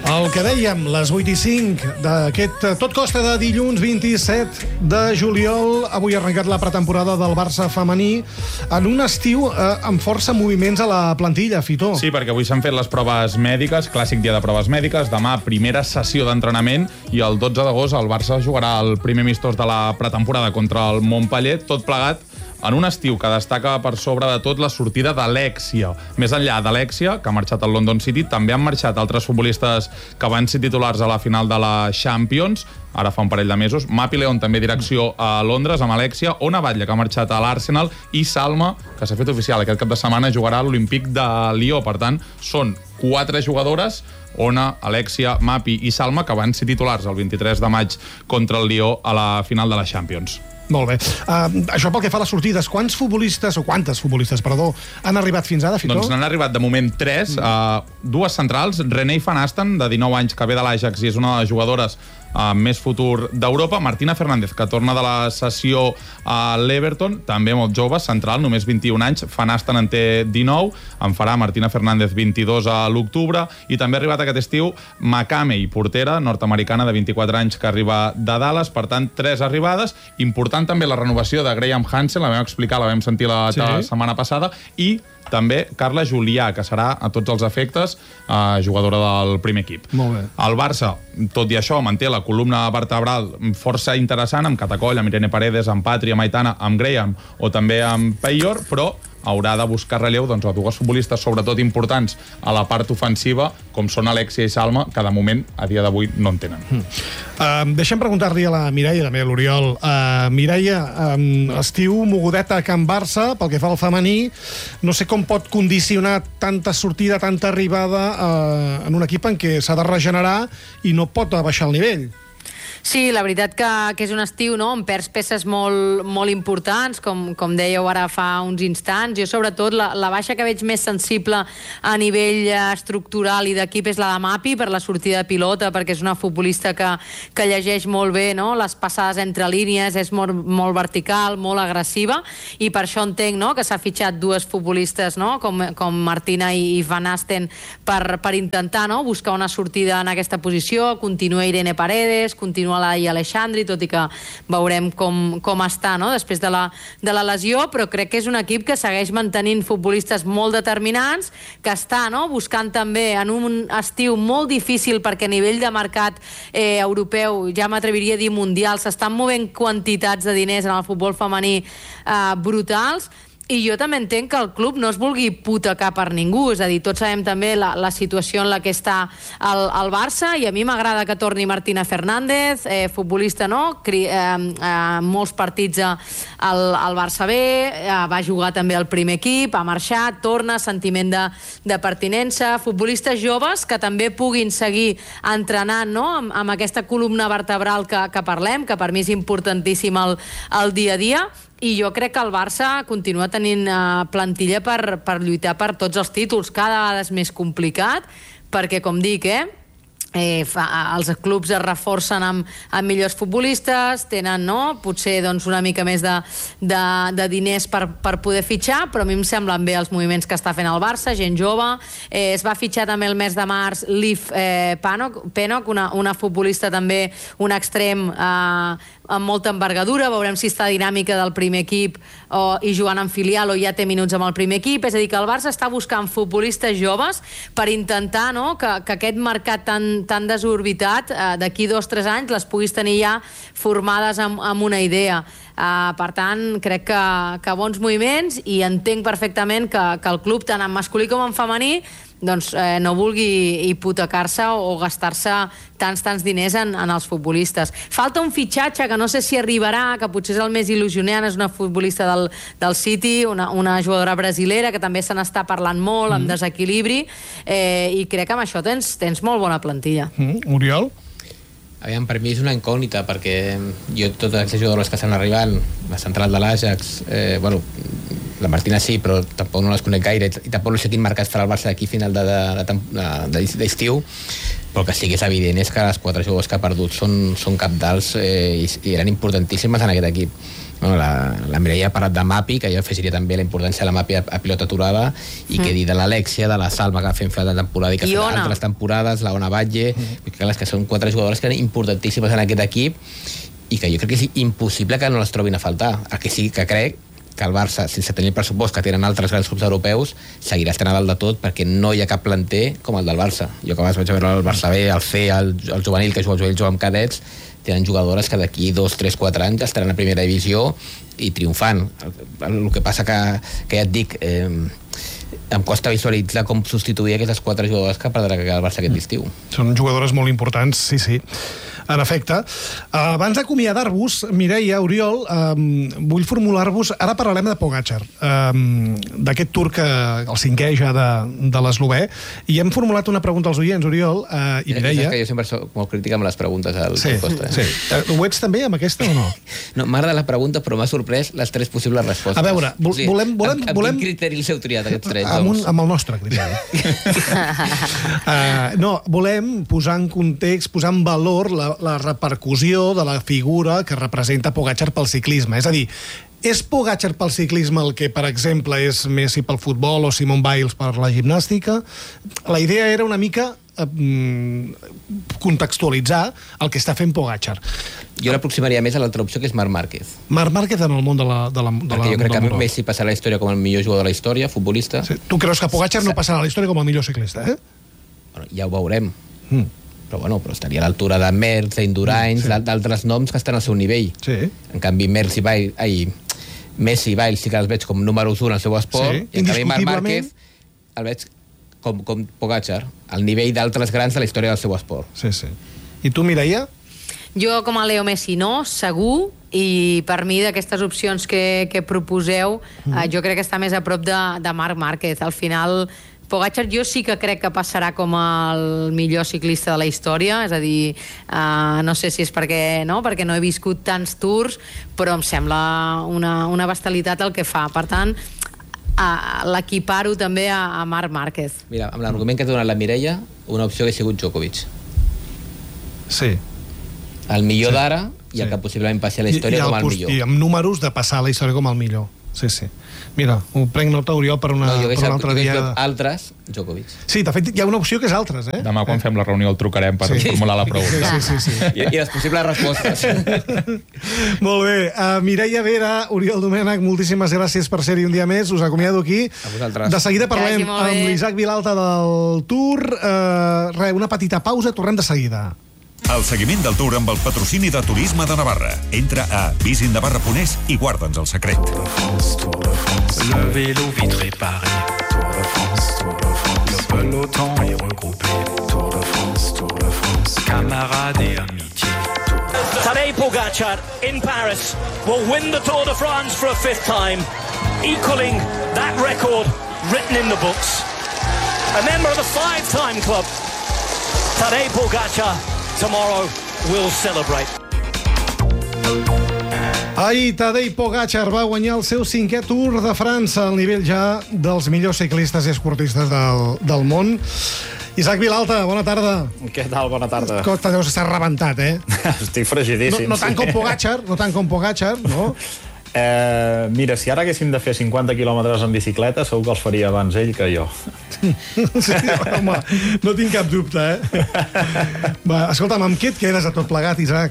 El que dèiem, les 8:05 d'aquest Tot Costa de dilluns 27 de juliol. Avui ha arrencat la pretemporada del Barça femení en un estiu amb força moviments a la plantilla, Fitó. Sí, perquè avui s'han fet les proves mèdiques, clàssic dia de proves mèdiques, demà primera sessió d'entrenament i el 12 d'agost el Barça jugarà el primer amistós de la pretemporada contra el Montpellier, tot plegat en un estiu que destaca per sobre de tot la sortida d'Alexia. Més enllà d'Alexia, que ha marxat al London City, també han marxat altres futbolistes que van ser titulars a la final de la Champions, ara fa un parell de mesos. Mapi León també direcció a Londres amb Alexia, Ona Batlle, que ha marxat a l'Arsenal, i Salma, que s'ha fet oficial aquest cap de setmana, jugarà a l'Olímpic de Lió. Per tant, són 4 jugadores, Ona, Alexia, Mapi i Salma, que van ser titulars el 23 de maig contra el Lió a la final de la Champions. Molt bé. Això pel que fa a les sortides, quantes futbolistes, han arribat fins ara, Fitó? Doncs n'han arribat de moment 3, dues centrals, Renée Van Asten, de 19 anys, que ve de l'Ajax i és una de les jugadores amb més futur d'Europa, Martina Fernández, que torna de la sessió a l'Everton, també molt jove, central, només 21 anys, Van Asten en té 19, en farà Martina Fernández 22 a l'octubre, i també ha arribat aquest estiu Makame, portera nord-americana de 24 anys que arriba de Dallas. Per tant, 3 arribades. Important també la renovació de Graham Hansen, la vam explicar, la vam sentir la setmana passada, i també Carla Julià, que serà a tots els efectes jugadora del primer equip. Molt bé. El Barça, tot i això, manté la columna vertebral força interessant, amb Catacoll, amb Irene Paredes, amb Patri, amb Aitana, amb Graham o també amb Peyor, però haurà de buscar relleu a dues futbolistes sobretot importants a la part ofensiva, com són Alexia i Salma, que de moment, a dia d'avui, no en tenen. Deixem preguntar-li a la Mireia, també a l'Oriol. Mireia, estiu mogudeta a Can Barça, pel que fa al femení, no sé com pot condicionar tanta sortida, tanta arribada en un equip en què s'ha de regenerar i no pot baixar el nivell. Sí, la veritat que és un estiu, no?, on perds peces molt importants, com dèieu ara fa uns instants. Jo, sobretot, la baixa que veig més sensible a nivell estructural i d'equip és la de Mapi, per la sortida de pilota, perquè és una futbolista que llegeix molt bé, no?, les passades entre línies, és molt vertical, molt agressiva, i per això entenc, no?, que s'ha fitxat dues futbolistes, no?, com Martina i Van Asten, per intentar, no?, buscar una sortida en aquesta posició. Continua Irene Paredes, continua la Alexandri, tot i que veurem com està, no?, després de la lesió, però crec que és un equip que segueix mantenint futbolistes molt determinants, que està, no?, buscant també en un estiu molt difícil, perquè a nivell de mercat europeu, ja m'atreviria a dir mundial, s'estan movent quantitats de diners en el futbol femení brutals. I jo també entenc que el club no es vulgui hipotecar per ningú, és a dir, tots sabem també la situació en la que està el Barça, i a mi m'agrada que torni Martina Fernández, futbolista, no?, molts partits al Barça B, va jugar també al primer equip, ha marxat, torna, sentiment de pertinença, futbolistes joves que també puguin seguir entrenant, no?, amb aquesta columna vertebral que parlem, que per mi és importantíssim el dia a dia. I jo crec que el Barça continua tenint plantilla per lluitar per tots els títols. Cada vegada és més complicat, perquè, com dic, els clubs es reforcen amb millors futbolistes, tenen, no?, potser una mica més de diners per poder fitxar, però a mi em semblen bé els moviments que està fent el Barça, gent jove. Es va fitxar també el mes de març Liv Pennock, una futbolista també, un extrem amb molta envergadura. Veurem si està dinàmica del primer equip i jugant en filial o ja té minuts amb el primer equip. És a dir, que el Barça està buscant futbolistes joves per intentar, no?, que aquest mercat tan desorbitat, d'aquí 2 o 3 anys les puguis tenir ja formades amb una idea. Per tant, crec que bons moviments, i entenc perfectament que el club, tant en masculí com en femení, no vulgui hipotecar-se o gastar-se tants diners en els futbolistes. Falta un fitxatge que no sé si arribarà, que potser és el més il·lusionant, és una futbolista del City, una jugadora brasilera, que també se n'està parlant molt, amb desequilibri, i crec que amb això tens molt bona plantilla. Oriol? Aviam, per mi és una incògnita, perquè jo, totes aquestes jugadores que estan arribant, la central de l'Ajax, la Martina sí, però tampoc no les conec gaire, i tampoc no sé quin mercat farà el Barça d'aquí final d'estiu, però el que sí que és evident és que les 4 jugadors que ha perdut són cabdals i eren importantíssimes en aquest equip. Bueno, la Mireia ha parlat de Mapi, que jo afegiria també la importància de la Mapi a pilota aturada, i què dir de l'Alexia, de la Salma, que va fer en final de temporada i que ha fet altres temporades, la Ona Batlle, que són 4 jugadores que eren importantíssimes en aquest equip i que jo crec que és impossible que no les trobin a faltar. El que sí que crec que el Barça, sense tenir el pressupost que tenen altres grans clubs europeus, seguirà estant a dalt de tot perquè no hi ha cap planter com el del Barça. Jo que abans vaig veure el Barça B, el C, el juvenil, que juga amb cadets, tenen jugadores que d'aquí 2, 3, 4 anys estaran a primera divisió i triomfant. El que passa que ja et dic, em costa visualitzar com substituir aquestes 4 jugadores que perdrà el Barça aquest estiu. Són jugadores molt importants, sí. En efecte. Abans d'acomiadar-vos, Mireia, Oriol, vull formular-vos... Ara parlarem de Pogačar, d'aquest Tour el 5è ja de l'eslovè, i hem formulat una pregunta als oients, Oriol i Mireia. És que jo sempre soc molt crític amb les preguntes al podcast. Sí. Ho ets també amb aquesta o no? No, m'agrada la pregunta, però m'ha sorprès les 3 possibles respostes. A veure, volem... Amb quin criteri els heu triat, aquests 3? Amb el nostre criteri. No, volem posar en context, posar en valor la repercussió de la figura que representa Pogačar pel ciclisme. És a dir, és Pogačar pel ciclisme el que, per exemple, és Messi pel futbol o Simone Biles per la gimnàstica? La idea era una mica contextualitzar el que està fent Pogačar. Jo l'aproximaria més a l'altra opció, que és Marc Márquez. Marc Márquez en el món de la perquè jo crec que Messi passarà a la història com el millor jugador de la història, futbolista. Sí. Tu creus que Pogačar no passarà a la història com el millor ciclista, eh? Bueno, ja ho veurem. Però estaria a l'altura de Merckx, d'Indurain, d'altres noms que estan al seu nivell. Sí. En canvi, Messi i Biles sí que els veig com números 1 al seu esport, i en canvi Marc Márquez el veig com Pogačar, al nivell d'altres grans de la història del seu esport. Sí. I tu, Mireia? Jo, com a Leo Messi, no, segur, i per mi d'aquestes opcions que proposeu, jo crec que està més a prop de Marc Márquez. Al final, Pogačar jo sí que crec que passarà com el millor ciclista de la història, és a dir, no sé si és perquè no he viscut tants tours, però em sembla una bestialitat el que fa. Per tant, l'equiparo també a Marc Márquez. Mira, amb l'argument que ha donat la Mireia, una opció que ha sigut Djokovic. Sí. El millor d'ara i el que possiblement passi a la història com el millor. I amb números de passar a la història com el millor. Sí. Mira, ho prenc nota, Oriol, per un altre dia. Altres, Djokovic. Sí, de fet, hi ha una opció que és altres, eh? Demà, quan fem la reunió, el trucarem per formular la pregunta. Sí. I les possibles respostes. Molt bé. Mireia Vera, Oriol Domènech, moltíssimes gràcies per ser-hi un dia més. Us acomiado aquí. A vosaltres. De seguida parlem amb l'Isaac Vilalta del Tour. Una petita pausa, tornem de seguida. El seguiment del Tour amb el patrocini de Turisme de Navarra. Entra a visitnavarra.es i guarda'ns el secret. Le vélo vite réparé. Tour de France. Le peloton est regroupé. Tour de France. Camarades et amitié. Tadej Pogačar in Paris will win the Tour de France for a 5th time, equaling that record written in the books. A member of the 5-time club, Tadej Pogačar tomorrow will celebrate. Tadej Pogačar va guanyar el seu 5è Tour de França, al nivell ja dels millors ciclistes i esportistes del món. Isaac Vilalta, bona tarda. Què tal? Bona tarda. Te deus estar rebentat, eh? Estic fregidíssim. No tant com Pogačar, no? Mira, si ara haguéssim de fer 50 quilòmetres en bicicleta, segur que els faria abans ell que jo. Sí, home, no tinc cap dubte, eh? Va, escolta'm, amb què et quedes a tot plegat, Isaac?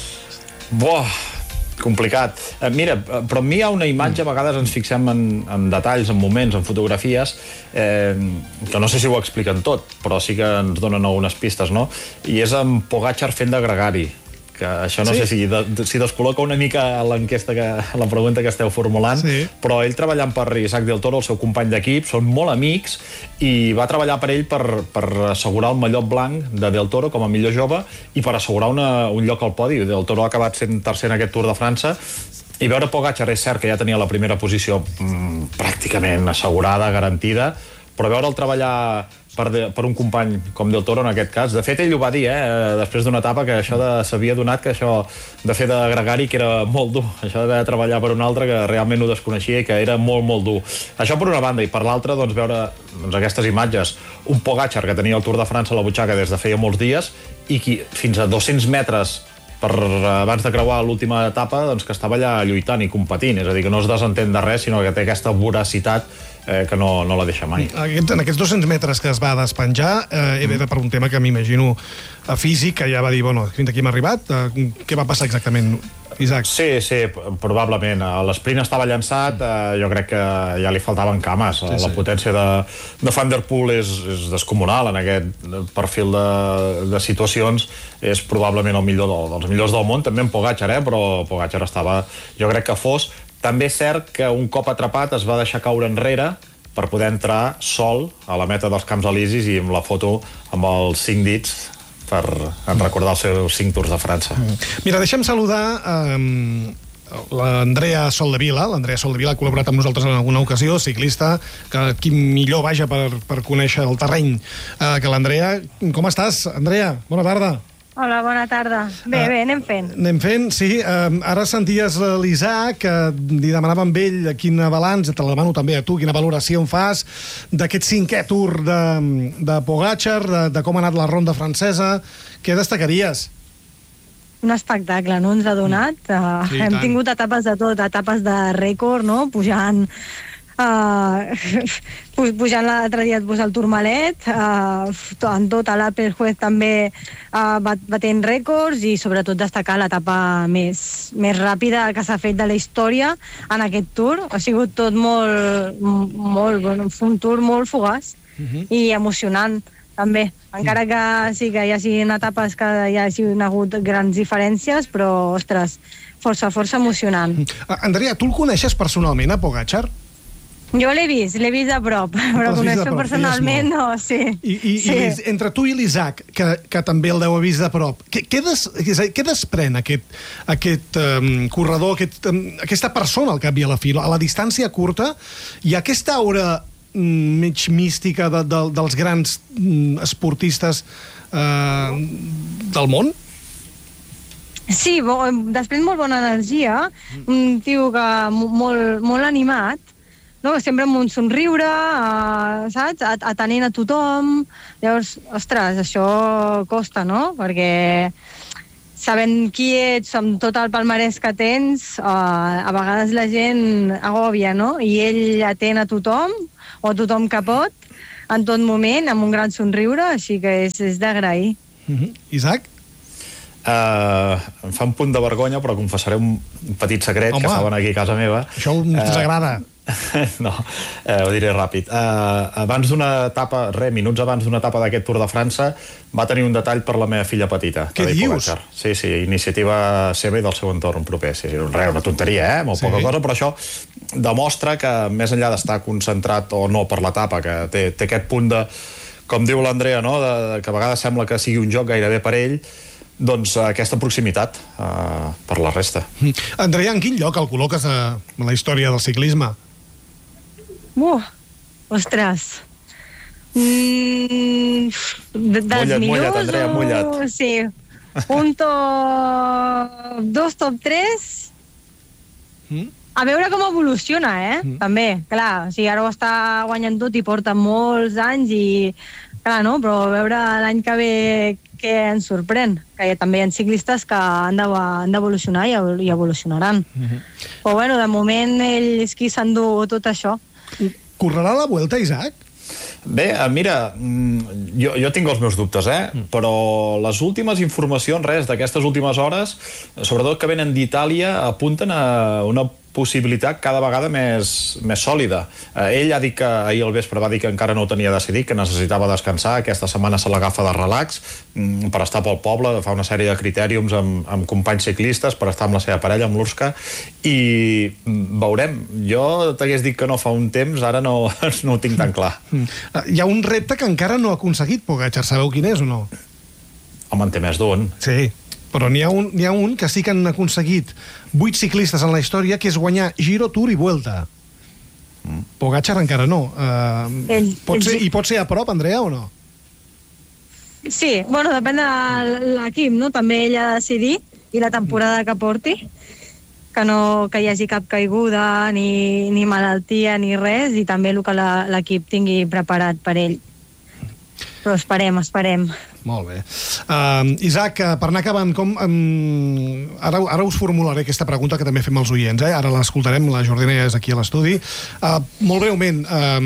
Complicat. Mira, però en mi hi ha una imatge, a vegades ens fixem en detalls, en moments, en fotografies, que no sé si ho expliquen tot, però sí que ens donen algunes pistes, no? I és en Pogačar fent de gregari, que això no sé si descol·loca una mica l'enquesta, la pregunta que esteu formulant, però ell treballant per Isaac Del Toro, el seu company d'equip, són molt amics, i va treballar per ell per assegurar el mallot blanc de Del Toro com a millor jove i per assegurar un lloc al podi. Del Toro ha acabat sent tercer en aquest Tour de França, i veure Pogačar, és cert que ja tenia la primera posició pràcticament assegurada, garantida, però veure'l treballar per un company com Del Toro en aquest cas. De fet, ell ho va dir, després d'una etapa, que això s'havia donat que això de fer de gregari que era molt dur, això d'haver de treballar per un altre que realment ho desconeixia i que era molt, molt dur. Això per una banda, i per l'altra, doncs, veure aquestes imatges, un Pogačar que tenia el Tour de França a la butxaca des de feia molts dies i qui fins a 200 metres abans de creuar l'última etapa, doncs que estava allà lluitant i competint, és a dir, que no es desentén de res, sinó que té aquesta voracitat que no la deixa mai. En aquests 200 metres que es va despenjar, era per un tema que m'imagino físic, que ja va dir, bueno, fins aquí hem arribat. Què va passar exactament, Isaac? Sí, probablement. L'esprint estava llançat, jo crec que ja li faltaven cames. La potència de Van der Poel és descomunal en aquest perfil de situacions. És probablement el millor dels millors del món, també en Pogačar, però Pogačar estava, jo crec que fos. També és cert que un cop atrapat es va deixar caure enrere per poder entrar sol a la meta dels Camps Elisis i amb la foto amb els 5 dits per recordar els seus 5 Tours de França. Mira, deixa'm saludar l'Andrea Soldevila. L'Andrea Soldevila ha col·laborat amb nosaltres en alguna ocasió, ciclista, que qui millor vaja per conèixer el terreny que l'Andrea. Com estàs, Andrea? Bona tarda. Hola, bona tarda. Bé, anem fent. Anem fent, sí. Ara senties l'Isaac, que li demanava amb ell quin balanç, te la demano també a tu, quina valoració en fas d'aquest 5è Tour de Pogačar, de com ha anat la ronda francesa. Què destacaries? Un espectacle, no? Ens ha donat. Hem tingut etapes de tot, etapes de rècord, no? Pujant l'altre dia et posa el Tourmalet, en tota l'Alpe d'Huez també batent rècords, i sobretot destacar l'etapa més ràpida que s'ha fet de la història en aquest Tour. Ha sigut tot molt bueno, un Tour molt fugaç i emocionant també, encara que sí que hi hagin etapes que hi hagin hagut grans diferències, però ostres, força emocionant. Andrea, tu el coneixes personalment, a Pogačar? Jo l'he vist de prop, però conèixer personalment no, sí. I entre tu i l'Isaac, que també el deu haver vist de prop, què desprèn aquest corredor, aquesta persona al cap i a la fi? A la distància curta hi ha aquesta aura mig mística dels grans esportistes del món? Sí, després molt bona energia, un tio que molt animat, no? Sempre amb un somriure, saps? Atenent a tothom. Llavors, ostres, això costa, no? Perquè sabent qui ets, amb tot el palmarès que tens, a vegades la gent agòbia, no? I ell atén a tothom, o tothom que pot, en tot moment, amb un gran somriure, així que és d'agrair. Isaac? Em fa un punt de vergonya, però confessaré un petit secret. Home, que saben aquí a casa meva. Això ens agrada. No, ho diré ràpid. Abans d'una etapa, minuts abans d'una etapa d'aquest Tour de França, va tenir un detall per la meva filla petita. Què dius? Sí, iniciativa seva i del seu entorn proper. Sí, una tonteria, molt poca cosa, però això demostra que més enllà d'estar concentrat o no per l'etapa, que té aquest punt de, com diu l'Andrea, no? Que a vegades sembla que sigui un joc gairebé per ell, doncs aquesta proximitat per la resta. Andrea, en quin lloc el col·loques a la història del ciclisme? Ostres. Mullat, Andrea, mullat. Sí. Un top 2, top 3. A veure com evoluciona, també. Clar, o sigui, ara ho està guanyant tot i porta molts anys i... Clar, no? Però a veure l'any que ve què ens sorprèn, que també hi ha ciclistes que han d'evolucionar i evolucionaran. Però bueno, de moment ell és qui s'endú tot això. Correrà la Vuelta, Isaac? Bé, mira, jo tinc els meus dubtes, però les últimes informacions, d'aquestes últimes hores, sobretot que venen d'Itàlia, apunten a una possibilitat cada vegada més sòlida. Ell ha dit que ahir al vespre va dir que encara no ho tenia decidit, que necessitava descansar, aquesta setmana se l'agafa de relax per estar pel poble, fa una sèrie de critèriums amb companys ciclistes, per estar amb la seva parella, amb l'Urska, i veurem. Jo t'hagués dit que no fa un temps, ara no ho tinc tan clar. Hi ha un repte que encara no ha aconseguit Pogačar, sabeu quin és o no? Home, en té més d'un. Sí, però n'hi ha un que sí que han aconseguit 8 ciclistes en la història, que és guanyar Giro, Tour i Vuelta. Pogačar encara no. Pot ser a prop, Andrea, o no? Sí, bueno, depèn de l'equip, no? També ell ha de decidir, i la temporada que porti, que no hi hagi cap caiguda, ni malaltia, ni res, i també el que l'equip tingui preparat per ell. però esperem. Molt bé. Isaac, per anar acabant, ara us formularé aquesta pregunta que també fem als oients, ara l'escoltarem, la Jordina ja és aquí a l'estudi. Molt breument,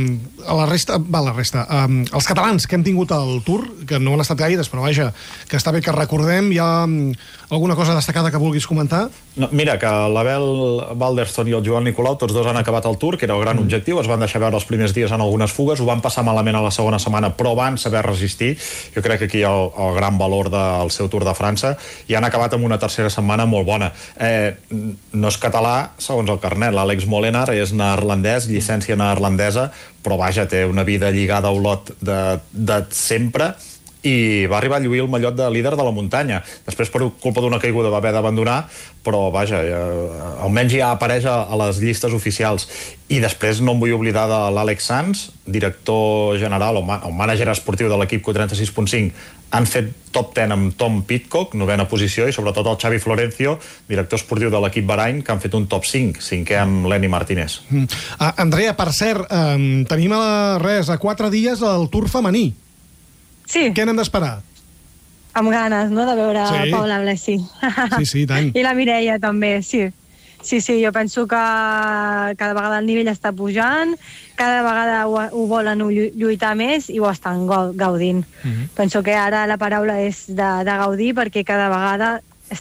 els catalans que hem tingut al Tour, que no han estat gaires, però vaja, que està bé que recordem, hi ha alguna cosa destacada que vulguis comentar? No, mira, que l'Abel Balderston i el Joan Nicolau, tots dos han acabat el Tour, que era el gran objectiu, es van deixar veure els primers dies en algunes fugues, ho van passar malament a la segona setmana, però van saber resistir. Jo crec que aquí hi ha el gran valor del seu Tour de França, i han acabat amb una tercera setmana molt bona. No és català, segons el carnet, l'Àlex Molenaar és neerlandès, llicència neerlandesa, però vaja, té una vida lligada a Olot de sempre, i va arribar a lluir el mallot de líder de la muntanya. Després, per culpa d'una caiguda, va haver d'abandonar, però vaja, almenys ja apareix a les llistes oficials. I després no em vull oblidar de l'Àlex Sanz, director general o mànager esportiu de l'equip Q36.5. Han fet top 10 amb Tom Pidcock, 9a posició, i sobretot el Xavi Florencio, director esportiu de l'equip Bahrain, que han fet un top 5, 5è amb Lenny Martínez. Andrea, per cert, tenim a 4 dies el Tour femení. Sí. Què n'hem d'esperar? Amb ganes, no?, de veure Paula Blesi. Sí, tant. I la Mireia també, sí. Sí, jo penso que cada vegada el nivell està pujant, cada vegada ho volen lluitar més i ho estan gaudint. Penso que ara la paraula és de gaudir, perquè cada vegada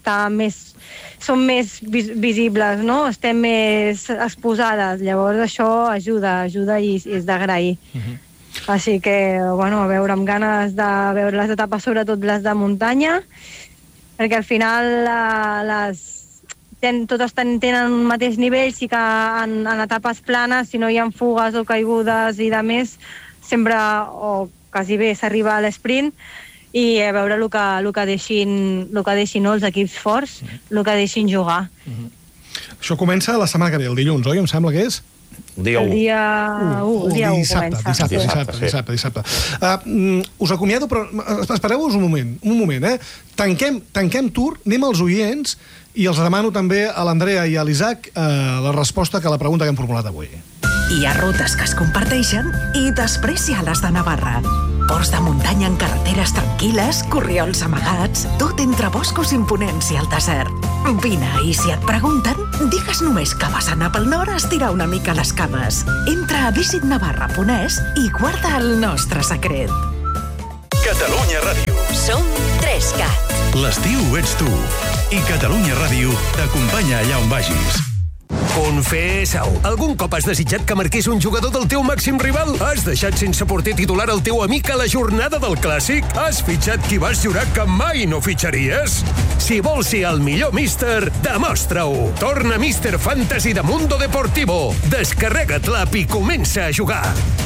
som més visibles, no? Estem més exposades. Llavors això ajuda i és d'agrair. Així que, bueno, a veure, amb ganes de veure les etapes, sobretot les de muntanya, perquè al final totes tenen un mateix nivell, sí que en etapes planes, si no hi ha fugues o caigudes i de més, sempre, o quasi bé, s'arriba a l'esprint, i a veure el que deixin els equips forts, el que deixin jugar. Això comença la setmana que ve, el dilluns, oi? Em sembla que és? El dia 1. El dia 1 comença. Dissabte. Us acomiado, però espereu-vos un moment. Tanquem Tour, anem als oients, i els demano també a l'Andrea i a l'Isaac la resposta a la pregunta que hem formulat avui. Hi ha rutes que es comparteixen i després hi ha les de Navarra. Ports de muntanya en carreteres tranquil·les, corriols amagats, tot entre boscos imponents i el desert. Vine, i si et pregunten, digues només que vas anar pel nord a estirar una mica les cames. Entra a visitnavarra.es i guarda el nostre secret. Catalunya Ràdio. Som 3CAT. L'estiu ets tu. I Catalunya Ràdio t'acompanya allà on vagis. Confessa-ho. Algun cop has desitjat que marqués un jugador del teu màxim rival? Has deixat sense porter titular el teu amic a la jornada del Clàssic? Has fitxat qui vas jurar que mai no fitxaries? Si vols ser el millor míster, demostra-ho. Torna Míster Fantasy de Mundo Deportivo. Descarrega't l'app i comença a jugar.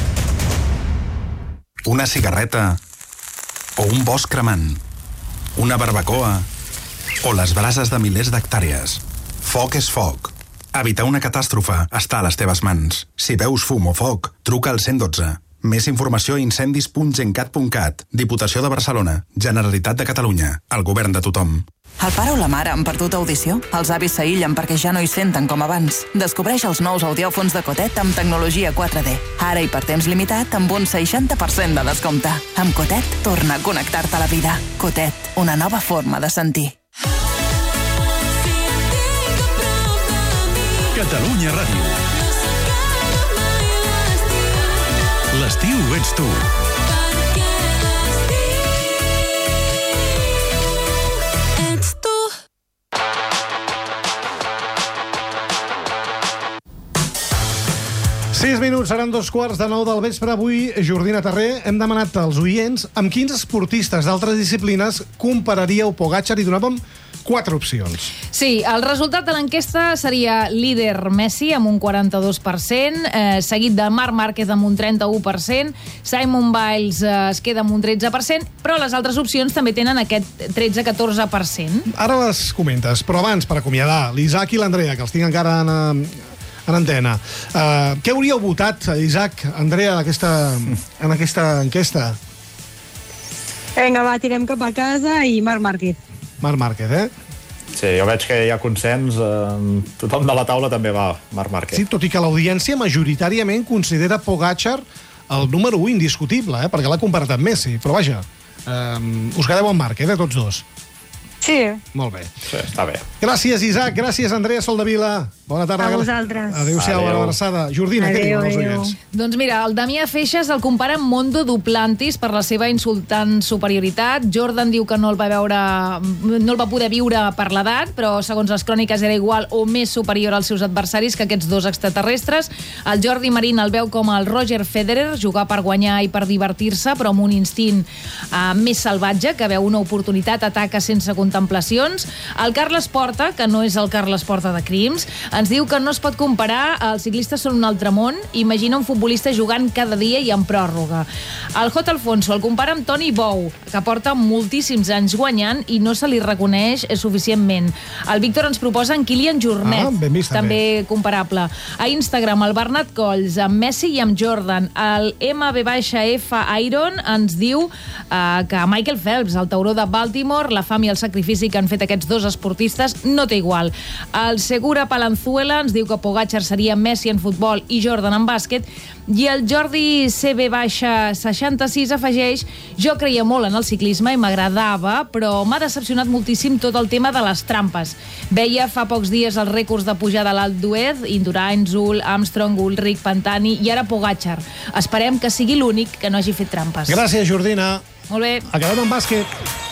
Una cigarreta o un bosc cremant, una barbacoa o les brases de milers d'hectàrees. Foc és foc. Evitar una catàstrofe està a les teves mans. Si veus fum o foc, truca al 112. Més informació a incendis.gencat.cat. Diputació de Barcelona. Generalitat de Catalunya. El govern de tothom. El pare o la mare han perdut audició? Els avis s'aïllen perquè ja no hi senten com abans. Descobreix els nous audiòfons de Cotet amb tecnologia 4D. Ara i per temps limitat amb un 60% de descompte. Amb Cotet, torna a connectar-te a la vida. Cotet, una nova forma de sentir. Catalunya Ràdio. L'estiu ets tu. Ets tu. Sis minuts, seran 2:15 del vespre. Avui, Jordina Tarré, hem demanat als oients amb quins esportistes d'altres disciplines compararíeu Pogačar i donàvem 4 opcions. Sí, el resultat de l'enquesta seria líder Messi amb un 42%, seguit de Marc Márquez amb un 31%, Simon Biles es queda amb un 13%, però les altres opcions també tenen aquest 13-14%. Ara les comentes, però abans, per acomiadar, l'Isaac i l'Andrea, que els tinc encara en antena. Què hauríeu votat, Isaac, Andrea, en aquesta enquesta? Vinga, va, tirem cap a casa i Marc Márquez. Marc Márquez, Sí, jo veig que hi ha consens. Tothom de la taula també va Marc Márquez. Sí, tot i que l'audiència majoritàriament considera Pogačar el número 1 indiscutible, perquè l'ha comparat amb Messi. Però vaja, us quedeu en Marc, de tots dos. Sí. Molt bé. Sí, està bé. Gràcies, Isaac. Gràcies, Andrea Soldevila. Bona tarda. A vosaltres. Adéu-siau, a l'abraçada. Jordina, què diuen els oients? Doncs mira, el Damià Feixas el compara amb Mondo Duplantis per la seva insultant superioritat. Jordan diu que no el va poder viure per l'edat, però segons les cròniques era igual o més superior als seus adversaris que aquests dos extraterrestres. El Jordi Marín el veu com el Roger Federer, jugar per guanyar i per divertir-se, però amb un instint més salvatge, que veu una oportunitat, ataca sense contemplacions. El Carles Porta, que no és el Carles Porta de Crims, ens diu que no es pot comparar, els ciclistes són un altre món, imagina un futbolista jugant cada dia i en pròrroga. El J. Alfonso el compara amb Toni Bou, que porta moltíssims anys guanyant i no se li reconeix suficientment. El Víctor ens proposa en Kylian Jornet, ben vist, també comparable. A Instagram, el Bernat Colls, amb Messi i amb Jordan. El MB-F Iron ens diu que Michael Phelps, el tauró de Baltimore, la fam i el sacrifici que han fet aquests dos esportistes no té igual. El Segura Palanzuela ens diu que Pogacar seria Messi en futbol i Jordan en bàsquet, i el Jordi CB-66 afegeix: jo creia molt en el ciclisme i m'agradava, però m'ha decepcionat moltíssim tot el tema de les trampes. Veia fa pocs dies els rècords de pujada a l'Alpe d'Huez, Indurain, Zul, Armstrong, Ulrich, Pantani i ara Pogacar. Esperem que sigui l'únic que no hagi fet trampes. Gràcies, Jordina. Molt bé. Acabem amb bàsquet.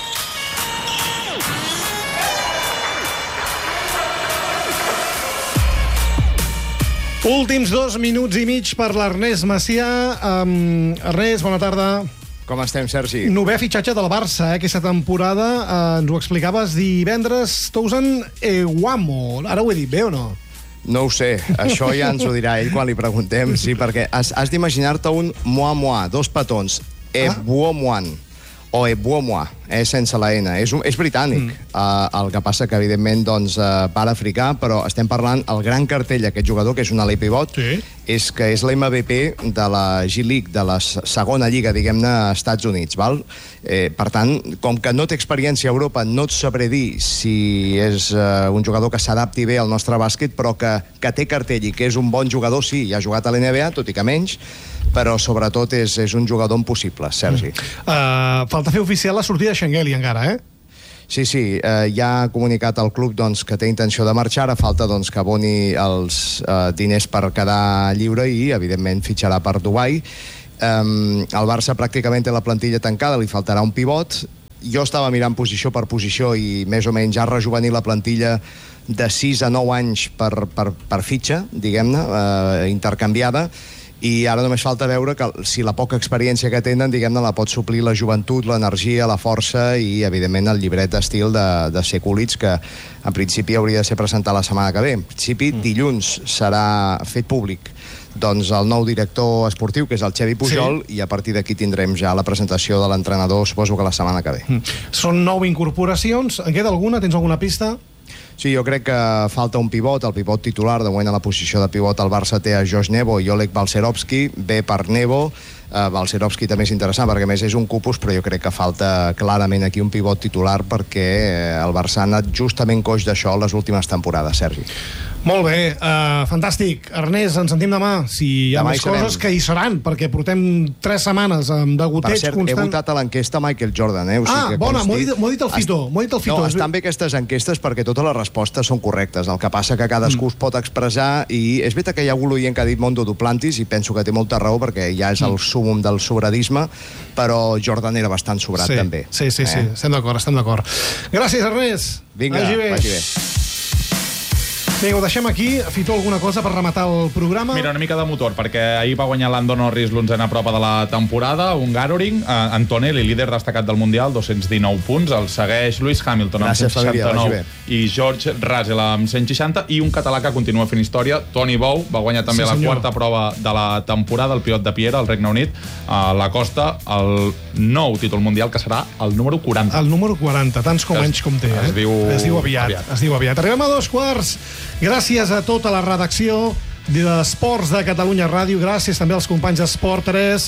Últims 2 minuts i mig per l'Ernest Macià. Ernest, bona tarda. Com estem, Sergi? Novè fitxatge del Barça, aquesta temporada. Ens ho explicaves divendres. Touzan Eguamo. Ara ho he dit bé o no? No ho sé, això ja ens ho dirà ell quan li preguntem. Sí, perquè has d'imaginar-te un moa-moa, 2 petons. Ebuomuan. O Ebuomoa, sense la N. És britànic. El que passa que, evidentment, doncs, pare africà, però estem parlant el gran cartell d'aquest jugador, que és un alè pivot, és que és l'MVP de la G-League, de la segona lliga, diguem-ne, als Estats Units. Val? Per tant, com que no té experiència a Europa, no et sabré dir si és un jugador que s'adapti bé al nostre bàsquet, però que té cartell i que és un bon jugador, sí, ja ha jugat a l'NBA, tot i que menys, però sobretot és un jugador impossible, Sergi. Falta fer oficial la sortida de Schengeli encara, Sí, ja ha comunicat al club que té intenció de marxar, ara falta que aboni els diners per quedar lliure i, evidentment, fitxarà per Dubai. El Barça pràcticament té la plantilla tancada, li faltarà un pivot. Jo estava mirant posició per posició i més o menys ha rejuvenit la plantilla de 6 a 9 anys per fitxa, diguem-ne, intercanviada, i ara només falta veure que si la poca experiència que tenen, diguem-ne, la pot suplir la joventut, l'energia, la força i, evidentment, el llibret estil de Sekulic, que en principi hauria de ser presentat la setmana que ve. En principi, dilluns serà fet públic el nou director esportiu, que és el Xevi Pujol, i a partir d'aquí tindrem ja la presentació de l'entrenador, suposo que la setmana que ve. Són 9 incorporacions. En queda alguna? Tens alguna pista? Sí, jo crec que falta un pivot, el pivot titular. De moment a la posició de pivot el Barça té a Josh Nebo i Oleg Balcerovski, ve per Nebo. Balcerovski també és interessant perquè a més és un cupus, però jo crec que falta clarament aquí un pivot titular perquè el Barça ha anat justament coix d'això les últimes temporades, Sergi. Molt bé, fantàstic. Ernest, ens sentim demà. Si hi ha demà més coses que hi seran, perquè portem 3 setmanes amb degoteig constant. Per cert, he votat a l'enquesta Michael Jordan. O sigui que bona, m'ho ha dit el Fito. No, estan bé aquestes enquestes perquè totes les respostes són correctes. El que passa que cadascú es pot expressar i és veritat que hi ha algú oient que ha dit Mondo Duplantis i penso que té molta raó perquè ja és el súmum del sobradisme, però Jordan era bastant sobrat també. Sí, estem d'acord. Gràcies, Ernest. Vinga, vagi bé. Vinga, ho deixem aquí. Fito, alguna cosa per rematar el programa? Mira, una mica de motor, perquè ahir va guanyar Lando Norris l'11a prova de la temporada, un Hungaroring, Antonelli, líder destacat del Mundial, 219 punts, el segueix Lewis Hamilton amb 169 i George Russell amb 160, i un català que continua fent història, Toni Bou, va guanyar també la quarta prova de la temporada, el pilot de Piera, al Regne Unit, a la costa, el nou títol mundial, que serà el número 40. El número 40, tants com anys com té. Es diu aviat. Arribem a 2:15. Gràcies a tota la redacció d'Esports de Catalunya Ràdio, gràcies també als companys d'Esport 3,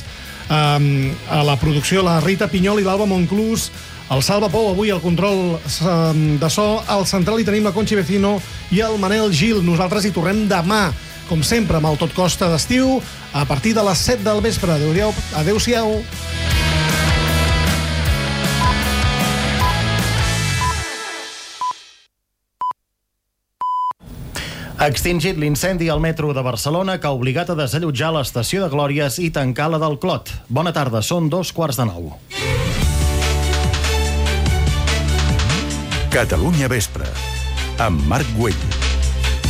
a la producció, la Rita Pinyol i l'Alba Monclús, el Salva Pou, avui el control de so, al central hi tenim la Conchi Vecino i el Manel Gil. Nosaltres hi tornem demà com sempre, amb el Tot Costa d'estiu, a partir de les 7 del vespre. Adéu-siau. Ha extingit l'incendi al metro de Barcelona que ha obligat a desallotjar l'estació de Glòries i tancar la del Clot. Bona tarda, són 8:45. Catalunya Vespre, amb Marc Güell.